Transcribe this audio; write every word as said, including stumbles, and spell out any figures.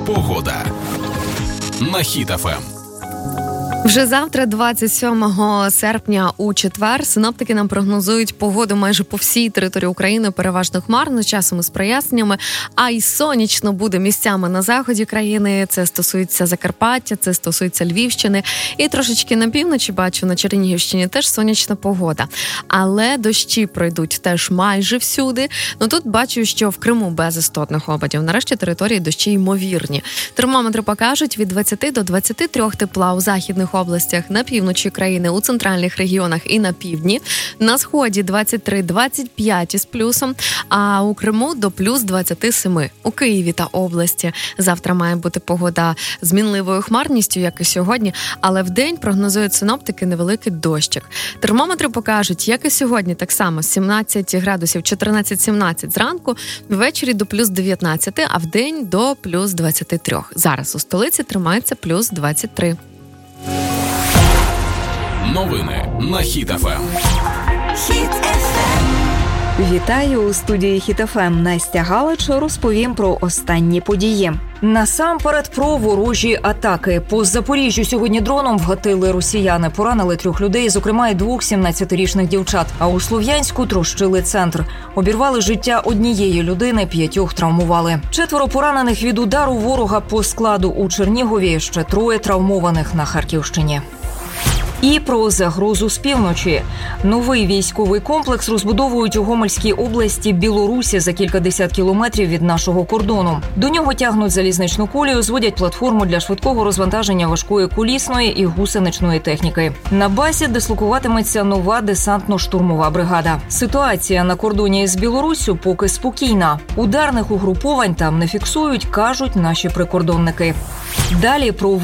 Погода на Хіт еф ем. Вже завтра, двадцять сьомого серпня, у четвер, синоптики нам прогнозують погоду майже по всій території України, переважно хмарно, часом із проясненнями, а й сонячно буде місцями на заході країни. Це стосується Закарпаття, це стосується Львівщини. І трошечки на півночі, бачу, на Чернігівщині теж сонячна погода. Але дощі пройдуть теж майже всюди. Ну тут бачу, що в Криму без істотних опадів. Нарешті території дощі ймовірні. Термометри покажуть від двадцяти до двадцяти трьох тепла у західних областях, на півночі країни, у центральних регіонах і на півдні. На сході двадцять три - двадцять п'ять із плюсом, а у Криму до плюс двадцяти семи. У Києві та області завтра має бути погода з мінливою хмарністю, як і сьогодні, але вдень прогнозують синоптики невеликий дощик. Термометри покажуть, як і сьогодні, так само сімнадцять градусів, чотирнадцять - сімнадцять зранку, ввечері до плюс дев'ятнадцяти, а вдень до плюс двадцяти трьох. Зараз у столиці тримається плюс двадцять три. Новини на Хіт еф ем. Хіт еф ем. Вітаю у студії Хіт еф ем. Настя Галич розповім про останні події. Насамперед про ворожі атаки. По Запоріжжю сьогодні дроном вгатили росіяни. Поранили трьох людей, зокрема й двох сімнадцятирічних дівчат. А у Слов'янську трощили центр. Обірвали життя однієї людини, п'ятьох травмували. Четверо поранених від удару ворога по складу у Чернігові, ще троє травмованих на Харківщині. І про загрозу з півночі. Новий військовий комплекс розбудовують у Гомельській області Білорусі за кількадесят кілометрів від нашого кордону. До нього тягнуть залізничну колію, зводять платформу для швидкого розвантаження важкої колісної і гусеничної техніки. На базі дислокуватиметься нова десантно-штурмова бригада. Ситуація на кордоні з Білоруссю поки спокійна. Ударних угруповань там не фіксують, кажуть наші прикордонники. Далі про